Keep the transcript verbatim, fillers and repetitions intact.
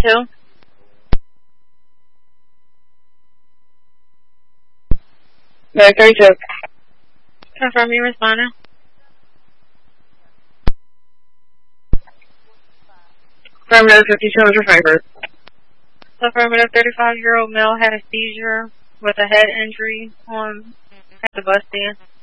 thirty-two. No, thirty-two. Confirm you responding. Affirmative, fifty-two hundred Frankfurt. Affirmative, thirty-five-year-old male had a seizure with a head injury on at the bus stand.